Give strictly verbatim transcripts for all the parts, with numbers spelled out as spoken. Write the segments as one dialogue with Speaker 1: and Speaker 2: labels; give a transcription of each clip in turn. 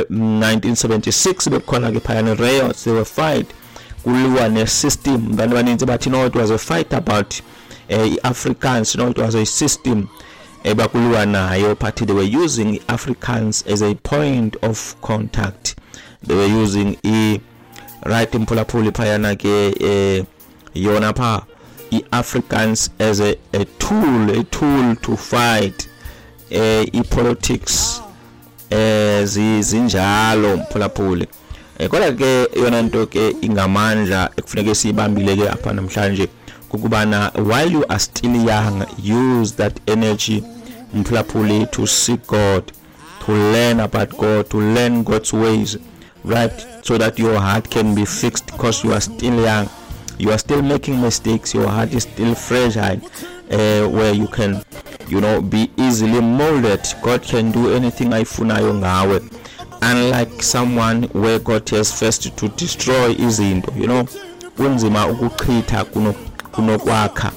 Speaker 1: nineteen seventy-six bekhona ke phayana riots, they were fight kuliwa ne system. Abantu baninzi bathi no, it was a fight about uh, Africans, you know, it was a system ebakuliwa nayo, but they were using Africans as a point of contact. They were using a right mphulaphuli phayana ke eh, yona pha i-Africans as a, a tool a tool to fight eh, i-politics eh, zinjalo mphulaphuli. Eh, kodwa ke yona nto ke ingamandla ekufuneka siyibambile ke apha namhlanje kukubana while you are still young, use that energy mphulaphuli to seek God, to learn about God, to learn God's ways, right, so that your heart can be fixed, because you are still young, you are still making mistakes, your heart is still fragile, uh, where you can, you know, be easily molded. God can do anything ayifunayo ngawe, unlike someone where God has first to destroy izinto. You know, kunzima ukuchitha kunokwakha,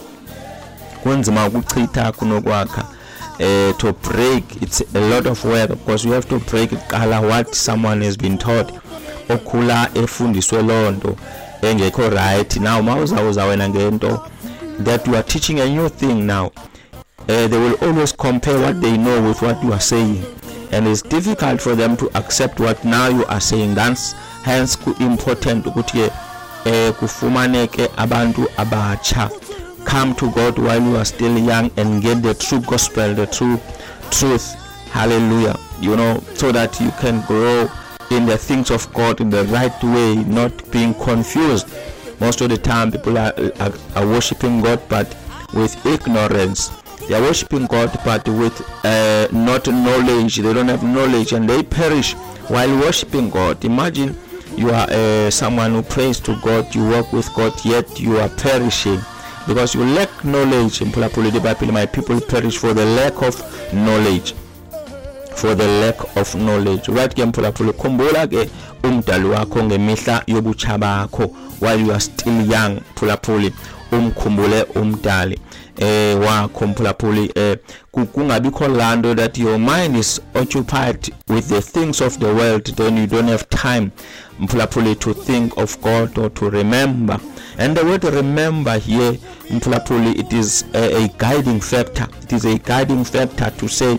Speaker 1: kunzima ukuchitha kunokwakha. Uh, to break, it's a lot of work, because you have to break qala what someone has been taught, okhula efundiswe lonto engekho right. Now mawuzawuza wena ngento that you are teaching a new thing now, uh, they will always compare what they know with what you are saying, and it's difficult for them to accept what now you are saying. That's hence important ukuthi eh kufumaneke abantu abacha. Come to God while you are still young and get the true gospel, the true truth. Hallelujah. You know, so that you can grow in the things of God in the right way, not being confused. Most of the time people are, are, are worshiping God but with ignorance. They are worshiping God but with uh, not knowledge. They don't have knowledge and they perish while worshiping God. Imagine you are uh, someone who prays to God, you walk with God, yet you are perishing because you lack knowledge. In Bible, my people perish for the lack of knowledge. For the lack of knowledge. Right ke mphulaphuli khumbula ke umdali wakho ngemihla yobutsha bakho while you are still young. Mphulaphuli umkhumbule umdali eh wakho mphulaphuli eh kungabikho lando that your mind is occupied with the things of the world, then you don't have time mphulaphuli to think of God or to remember. And the word remember here mphulaphuli, it is a, a guiding factor. It is a guiding factor to say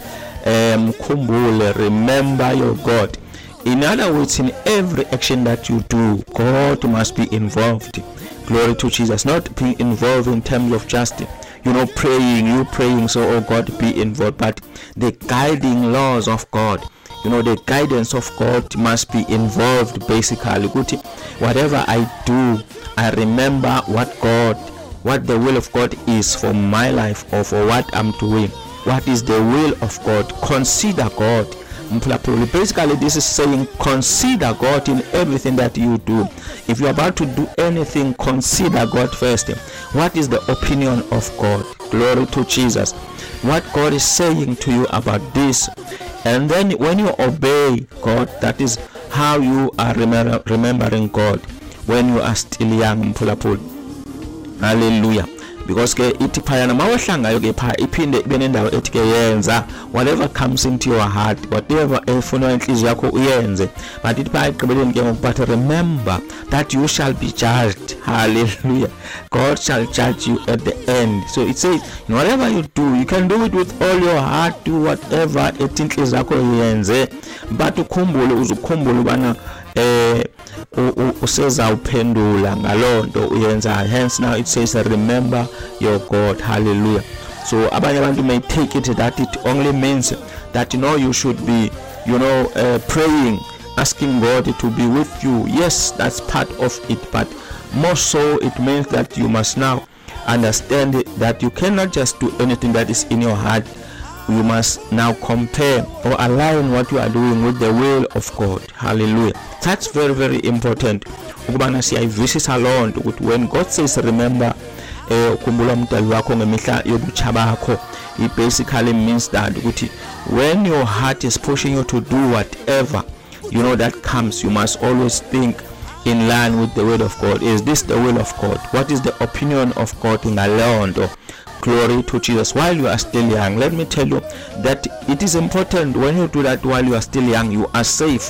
Speaker 1: um kumbule, remember your God. In other words, in every action that you do, God must be involved. Glory to Jesus. Not being involved in terms of just, you know, praying, you praying, so oh God be involved, but the guiding laws of God, you know, the guidance of God must be involved. Basically, whatever I do, I remember what God, what the will of God is for my life or for what I'm doing. What is the will of God? Consider God. Basically, this is saying consider God in everything that you do. If you're about to do anything, consider God first. What is the opinion of God? Glory to Jesus. What God is saying to you about this. And then when you obey God, that is how you are remember, remembering God when you are still young. Hallelujah. Because ke ithi phayana mawahlangayo ke pha iphinde ibe nendawo ethi ke yenza whatever comes into your heart, whatever efuna inhliziyo yakho uyenze. But ithi pha igqibeleni ke ngokuphatha, remember that you shall be judged. Hallelujah. God shall judge you at the end. So it says whatever you do, you can do it with all your heart, do whatever ethi inhliziyo yakho yenze, but ukhumbule uzukhumbule ubana eh useza uphendula ngalonto uyenza. Hence now it says remember your God. Hallelujah. So abanye abantu may take it that it only means that, you know, you should be, you know, uh, praying, asking God to be with you. Yes, that's part of it, but more so it means that you must now understand that you cannot just do anything that is in your heart. You must now compare or align what you are doing with the will of God. Hallelujah. That's very, very important. Ukubana siyayivisisa lonto ukuthi when God says remember eh ukhumbula umdali wakho ngemihla yobutsha bakho, it basically means that ukuthi when your heart is pushing you to do whatever, you know, that comes, you must always think in line with the word of God. Is this the will of God? What is the opinion of God in Galonto? Glory to Jesus. While you are still young, let me tell you that it is important when you do that while you are still young, you are safe.